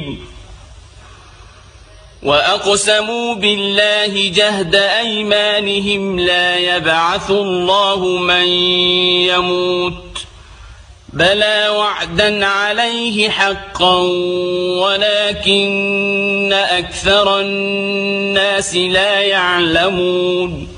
وأقسموا بالله جهد أيمانهم لا يبعث الله من يموت بلى وعدا عليه حقا ولكن أكثر الناس لا يعلمون